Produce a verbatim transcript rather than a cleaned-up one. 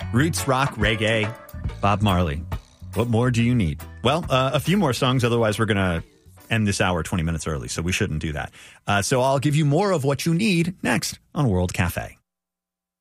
Roots, rock, reggae, Bob Marley. What more do you need? Well, uh, a few more songs. Otherwise, we're going to end this hour twenty minutes early. So we shouldn't do that. Uh, so I'll give you more of what you need next on World Cafe.